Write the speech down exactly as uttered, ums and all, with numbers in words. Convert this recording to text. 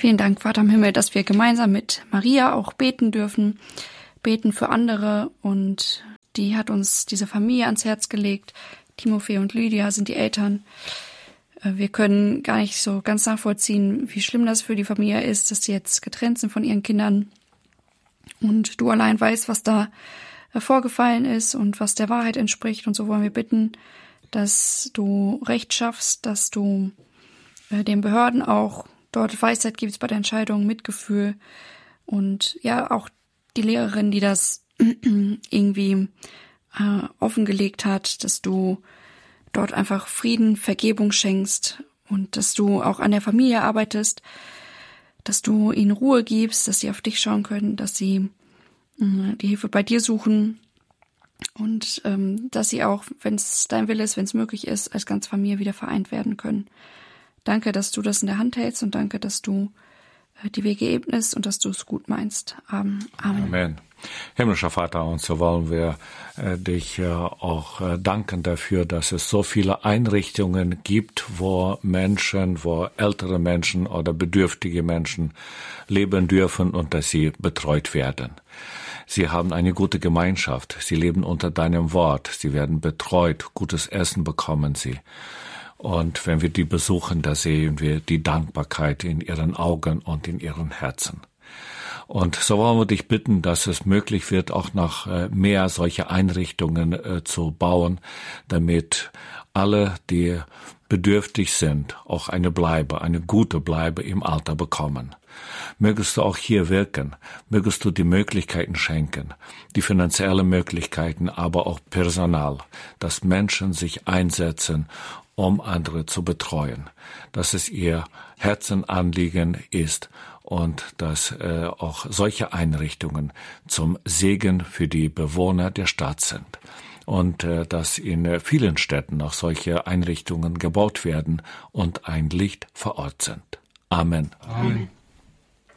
Vielen Dank, Vater im Himmel, dass wir gemeinsam mit Maria auch beten dürfen, beten für andere, und die hat uns diese Familie ans Herz gelegt. Timofei und Lydia sind die Eltern. Wir können gar nicht so ganz nachvollziehen, wie schlimm das für die Familie ist, dass sie jetzt getrennt sind von ihren Kindern. Und du allein weißt, was da vorgefallen ist und was der Wahrheit entspricht. Und so wollen wir bitten, dass du Recht schaffst, dass du den Behörden auch dort Weisheit gibst bei der Entscheidung, Mitgefühl, und ja, auch die Lehrerin, die das irgendwie äh, offengelegt hat, dass du dort einfach Frieden, Vergebung schenkst und dass du auch an der Familie arbeitest, dass du ihnen Ruhe gibst, dass sie auf dich schauen können, dass sie äh, die Hilfe bei dir suchen und ähm, dass sie auch, wenn es dein Wille ist, wenn es möglich ist, als ganze Familie wieder vereint werden können. Danke, dass du das in der Hand hältst, und danke, dass du äh, die Wege ebnest und dass du es gut meinst. Amen. Amen. Amen. Himmlischer Vater, und so wollen wir äh, dich äh, auch äh, danken dafür, dass es so viele Einrichtungen gibt, wo Menschen, wo ältere Menschen oder bedürftige Menschen leben dürfen und dass sie betreut werden. Sie haben eine gute Gemeinschaft, sie leben unter deinem Wort, sie werden betreut, gutes Essen bekommen sie. Und wenn wir die besuchen, da sehen wir die Dankbarkeit in ihren Augen und in ihren Herzen. Und so wollen wir dich bitten, dass es möglich wird, auch noch mehr solche Einrichtungen äh, zu bauen, damit alle, die bedürftig sind, auch eine Bleibe, eine gute Bleibe im Alter bekommen. Mögest du auch hier wirken, mögest du die Möglichkeiten schenken, die finanziellen Möglichkeiten, aber auch Personal, dass Menschen sich einsetzen, um andere zu betreuen, dass es ihr Herzenanliegen ist und dass äh, auch solche Einrichtungen zum Segen für die Bewohner der Stadt sind. Und äh, dass in äh, vielen Städten auch solche Einrichtungen gebaut werden und ein Licht vor Ort sind. Amen. Amen.